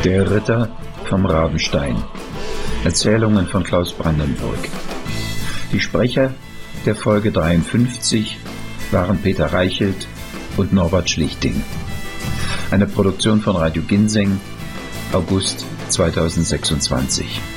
Der Ritter vom Rabenstein. Erzählungen von Klaus Brandenburg. Die Sprecher der Folge 53 waren Peter Reichelt und Norbert Schlichting. Eine Produktion von Radio Ginseng, August 2026.